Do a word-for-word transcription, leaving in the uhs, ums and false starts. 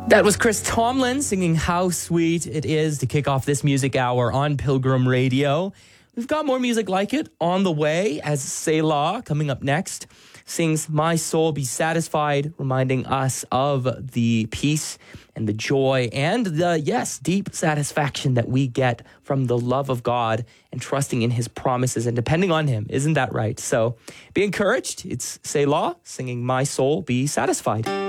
That was Chris Tomlin singing How Sweet It Is to kick off this music hour on Pilgrim Radio. We've got more music like it on the way as Selah, coming up next, sings My Soul Be Satisfied, reminding us of the peace and the joy and the, yes, deep satisfaction that we get from the love of God and trusting in his promises and depending on him. Isn't that right? So be encouraged. It's Selah singing My Soul Be Satisfied.